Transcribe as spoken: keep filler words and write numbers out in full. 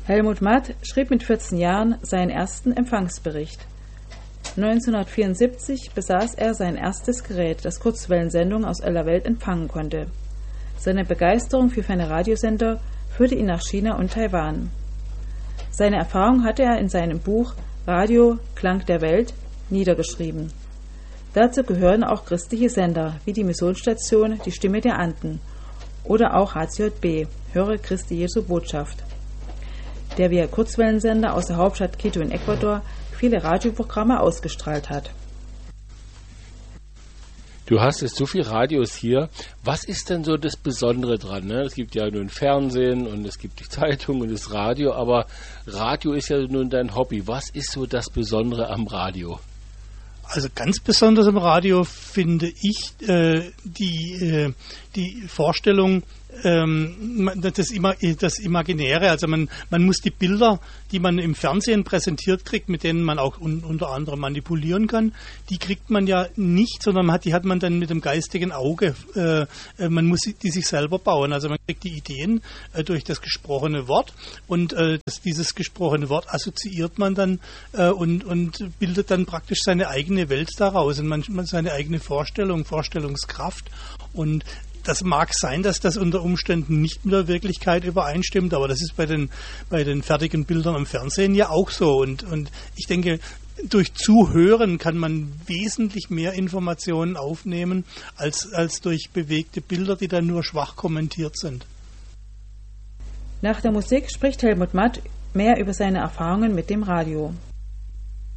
Helmut Matt schrieb mit vierzehn Jahren seinen ersten Empfangsbericht. neunzehnhundertvierundsiebzig besaß er sein erstes Gerät, das Kurzwellensendungen aus aller Welt empfangen konnte. Seine Begeisterung für ferne Radiosender führte ihn nach China und Taiwan. Seine Erfahrung hatte er in seinem Buch Radio Klang der Welt niedergeschrieben. Dazu gehören auch christliche Sender wie die Missionsstation Die Stimme der Anden oder auch H C J B, Höre Christi Jesu Botschaft, der via Kurzwellensender aus der Hauptstadt Quito in Ecuador viele Radioprogramme ausgestrahlt hat. Du hast jetzt so viele Radios hier. Was ist denn so das Besondere dran? Ne? Es gibt ja nun Fernsehen und es gibt die Zeitung und das Radio, aber Radio ist ja nun dein Hobby. Was ist so das Besondere am Radio? Also ganz besonders am Radio finde ich äh, die, äh, die Vorstellung, ähm, das, Ima- das Imaginäre, also man, man muss die Bilder, die man im Fernsehen präsentiert kriegt, mit denen man auch un- unter anderem manipulieren kann, die kriegt man ja nicht, sondern man hat, die hat man dann mit dem geistigen Auge, äh, man muss die sich selber bauen, also man kriegt die Ideen äh, durch das gesprochene Wort und äh, das, dieses gesprochene Wort assoziiert man dann äh, und, und bildet dann praktisch seine eigene Welt daraus und man, man seine eigene Vorstellung, Vorstellungskraft und das mag sein, dass das unter Umständen nicht mit der Wirklichkeit übereinstimmt, aber das ist bei den, bei den fertigen Bildern am Fernsehen ja auch so. Und, und ich denke, durch Zuhören kann man wesentlich mehr Informationen aufnehmen, als, als durch bewegte Bilder, die dann nur schwach kommentiert sind. Nach der Musik spricht Helmut Matt mehr über seine Erfahrungen mit dem Radio.